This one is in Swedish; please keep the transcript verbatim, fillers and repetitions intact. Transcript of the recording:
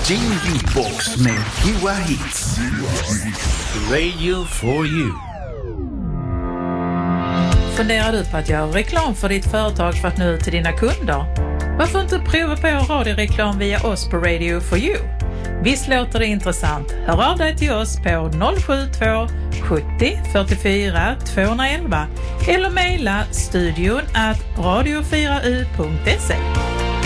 Din Beatbox med Joa Hits. Radio for you. Funderar du på att göra reklam för ditt företag för att nå ut till dina kunder? Varför inte prova på radioreklam via oss på Radio for you? Visst låter det intressant? Hör av dig till oss på noll sju två sjuttio fyrtiofyra tvåhundraelva eller mejla studion at radio fyra u punkt se.